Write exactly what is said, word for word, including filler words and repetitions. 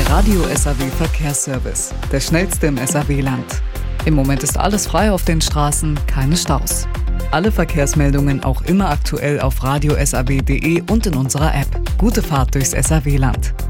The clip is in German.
Radio S A W Verkehrsservice, der schnellste im S A W-Land. Im Moment ist alles frei auf den Straßen, keine Staus. Alle Verkehrsmeldungen auch immer aktuell auf radio s a w punkt d e und in unserer App. Gute Fahrt durchs S A W-Land.